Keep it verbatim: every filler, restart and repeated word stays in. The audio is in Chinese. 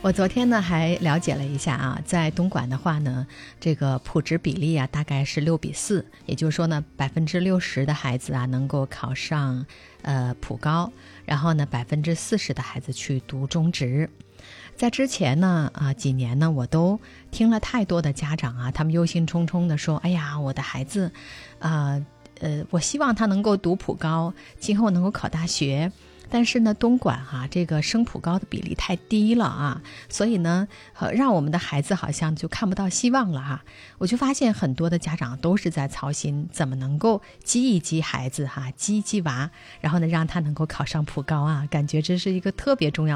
我昨天呢还了解了一下啊，在东莞的话呢，这个普职比例啊大概是六比四，也就是说呢，百分之六十的孩子啊能够考上呃普高，然后呢百分之四十的孩子去读中职。在之前呢啊几年呢，我都听了太多的家长啊，他们忧心忡忡的说，哎呀，我的孩子啊呃我希望他能够读普高，今后能够考大学。但是呢，东莞哈、啊、这个升普高的比例太低了啊，所以呢，呃，让我们的孩子好像就看不到希望了哈、啊。我就发现很多的家长都是在操心怎么能够激一激孩子哈、啊，激一激娃，然后呢，让他能够考上普高啊，感觉这是一个特别重要